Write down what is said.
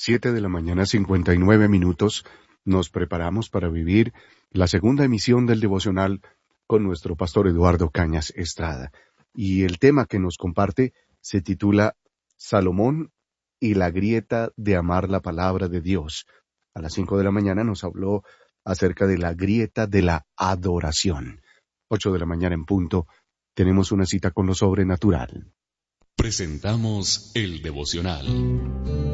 7 de la mañana, 59 minutos. Nos preparamos para vivir la segunda emisión del devocional con nuestro pastor Eduardo Cañas Estrada. Y el tema que nos comparte se titula Salomón y la grieta de amar la palabra de Dios. A las 5 de la mañana nos habló acerca de la grieta de la adoración. 8 de la mañana en punto, tenemos una cita con lo sobrenatural. Presentamos el devocional.